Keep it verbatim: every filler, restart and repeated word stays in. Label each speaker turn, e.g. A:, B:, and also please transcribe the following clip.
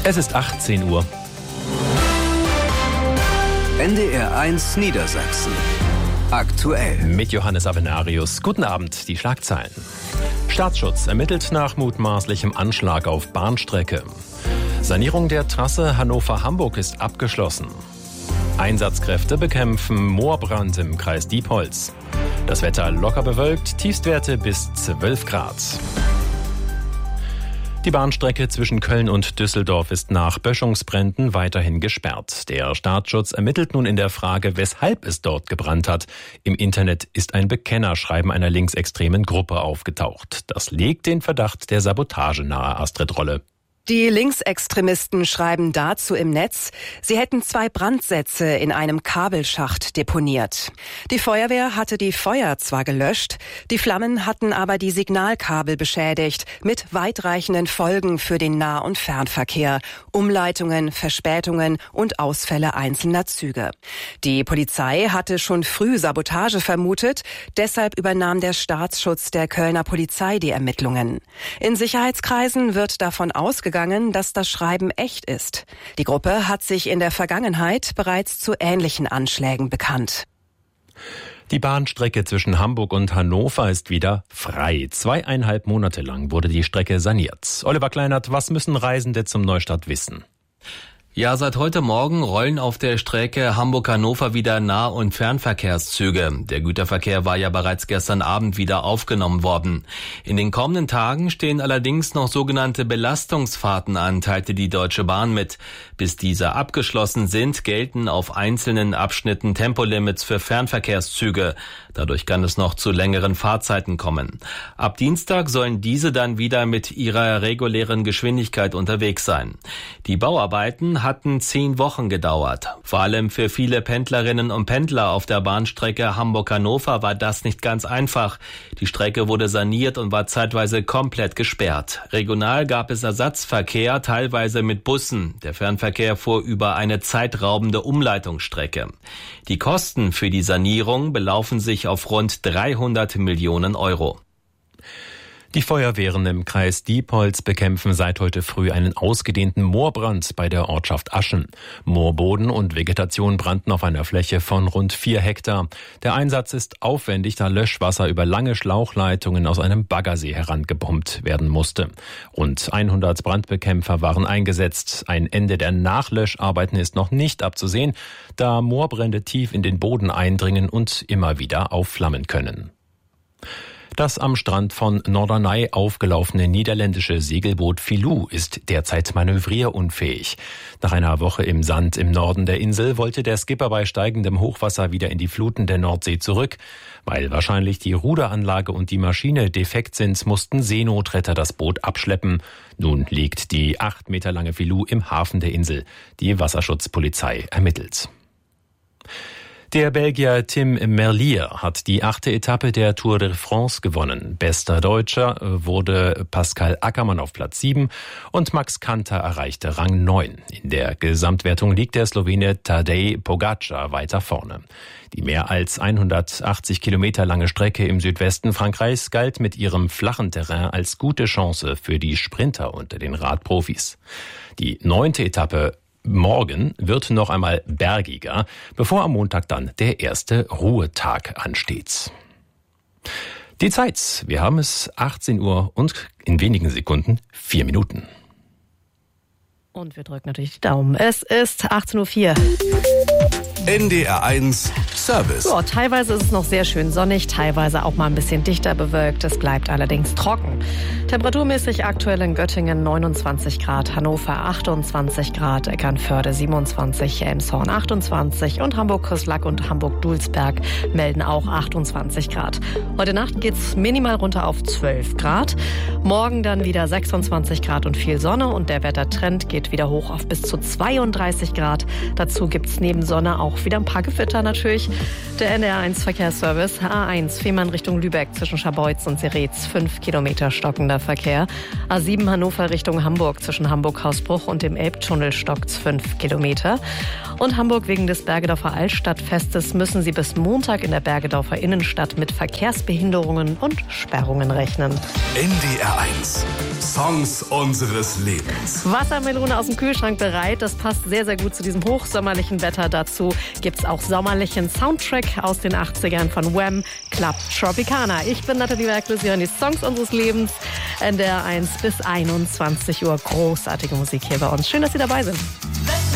A: Es ist achtzehn Uhr.
B: N D R eins Niedersachsen. Aktuell.
A: Mit Johannes Avenarius. Guten Abend, die Schlagzeilen. Staatsschutz ermittelt nach mutmaßlichem Anschlag auf Bahnstrecke. Sanierung der Trasse Hannover-Hamburg ist abgeschlossen. Einsatzkräfte bekämpfen Moorbrand im Kreis Diepholz. Das Wetter locker bewölkt, Tiefstwerte bis zwölf Grad. Die Bahnstrecke zwischen Köln und Düsseldorf ist nach Böschungsbränden weiterhin gesperrt. Der Staatsschutz ermittelt nun in der Frage, weshalb es dort gebrannt hat. Im Internet ist ein Bekennerschreiben einer linksextremen Gruppe aufgetaucht. Das legt den Verdacht der Sabotage nahe, Astrid Rolle.
C: Die Linksextremisten schreiben dazu im Netz, sie hätten zwei Brandsätze in einem Kabelschacht deponiert. Die Feuerwehr hatte die Feuer zwar gelöscht, die Flammen hatten aber die Signalkabel beschädigt, mit weitreichenden Folgen für den Nah- und Fernverkehr, Umleitungen, Verspätungen und Ausfälle einzelner Züge. Die Polizei hatte schon früh Sabotage vermutet, deshalb übernahm der Staatsschutz der Kölner Polizei die Ermittlungen. In Sicherheitskreisen wird davon ausgegangen, dass das Schreiben echt ist. Die Gruppe hat sich in der Vergangenheit bereits zu ähnlichen Anschlägen bekannt.
A: Die Bahnstrecke zwischen Hamburg und Hannover ist wieder frei. Zweieinhalb Monate lang wurde die Strecke saniert. Oliver Kleinert, was müssen Reisende zum Neustart wissen?
D: Ja, seit heute Morgen rollen auf der Strecke Hamburg-Hannover wieder Nah- und Fernverkehrszüge. Der Güterverkehr war ja bereits gestern Abend wieder aufgenommen worden. In den kommenden Tagen stehen allerdings noch sogenannte Belastungsfahrten an, teilte die Deutsche Bahn mit. Bis diese abgeschlossen sind, gelten auf einzelnen Abschnitten Tempolimits für Fernverkehrszüge. Dadurch kann es noch zu längeren Fahrzeiten kommen. Ab Dienstag sollen diese dann wieder mit ihrer regulären Geschwindigkeit unterwegs sein. Die Bauarbeiten hatten zehn Wochen gedauert. Vor allem für viele Pendlerinnen und Pendler auf der Bahnstrecke Hamburg-Hannover war das nicht ganz einfach. Die Strecke wurde saniert und war zeitweise komplett gesperrt. Regional gab es Ersatzverkehr, teilweise mit Bussen. Der Fernverkehr fuhr über eine zeitraubende Umleitungsstrecke. Die Kosten für die Sanierung belaufen sich auf rund dreihundert Millionen Euro.
A: Die Feuerwehren im Kreis Diepholz bekämpfen seit heute früh einen ausgedehnten Moorbrand bei der Ortschaft Aschen. Moorboden und Vegetation brannten auf einer Fläche von rund vier Hektar. Der Einsatz ist aufwendig, da Löschwasser über lange Schlauchleitungen aus einem Baggersee herangepumpt werden musste. Rund hundert Brandbekämpfer waren eingesetzt. Ein Ende der Nachlöscharbeiten ist noch nicht abzusehen, da Moorbrände tief in den Boden eindringen und immer wieder aufflammen können. Das am Strand von Norderney aufgelaufene niederländische Segelboot Filou ist derzeit manövrierunfähig. Nach einer Woche im Sand im Norden der Insel wollte der Skipper bei steigendem Hochwasser wieder in die Fluten der Nordsee zurück. Weil wahrscheinlich die Ruderanlage und die Maschine defekt sind, mussten Seenotretter das Boot abschleppen. Nun liegt die acht Meter lange Filou im Hafen der Insel. Die Wasserschutzpolizei ermittelt. Der Belgier Tim Merlier hat die achte Etappe der Tour de France gewonnen. Bester Deutscher wurde Pascal Ackermann auf Platz sieben und Max Kanter erreichte Rang neun. In der Gesamtwertung liegt der Slowene Tadej Pogačar weiter vorne. Die mehr als hundertachtzig Kilometer lange Strecke im Südwesten Frankreichs galt mit ihrem flachen Terrain als gute Chance für die Sprinter unter den Radprofis. Die neunte Etappe morgen wird noch einmal bergiger, bevor am Montag dann der erste Ruhetag ansteht. Die Zeit, wir haben es achtzehn Uhr und in wenigen Sekunden vier Minuten.
E: Und wir drücken natürlich die Daumen. Es ist achtzehn Uhr vier.
B: N D R eins Service.
E: Ja, teilweise ist es noch sehr schön sonnig, teilweise auch mal ein bisschen dichter bewölkt. Es bleibt allerdings trocken. Temperaturmäßig aktuell in Göttingen neunundzwanzig Grad, Hannover achtundzwanzig Grad, Eckernförde siebenundzwanzig, Elmshorn achtundzwanzig und Hamburg-Küßlack und Hamburg-Dulsberg melden auch achtundzwanzig Grad. Heute Nacht geht's minimal runter auf zwölf Grad. Morgen dann wieder sechsundzwanzig Grad und viel Sonne und der Wettertrend geht wieder hoch auf bis zu zweiunddreißig Grad. Dazu gibt's neben Sonne auch wieder ein paar Gewitter natürlich. Der N D R eins Verkehrsservice, A eins Fehmarn Richtung Lübeck zwischen Scharbeutz und Seretz, fünf Kilometer stockender Verkehr. A sieben Hannover Richtung Hamburg zwischen Hamburg-Hausbruch und dem Elbtunnel stockt's fünf Kilometer. Und Hamburg wegen des Bergedorfer Altstadtfestes müssen Sie bis Montag in der Bergedorfer Innenstadt mit Verkehrsbehinderungen und Sperrungen rechnen.
F: N D R eins. Songs unseres Lebens.
E: Wassermelone aus dem Kühlschrank bereit. Das passt sehr, sehr gut zu diesem hochsommerlichen Wetter. Dazu gibt's auch sommerlichen Soundtrack aus den achtzigern von Wham! Club Tropicana. Ich bin Nathalie Werklös, Sie hören die Songs unseres Lebens. N D R eins bis einundzwanzig Uhr. Großartige Musik hier bei uns. Schön, dass Sie dabei sind.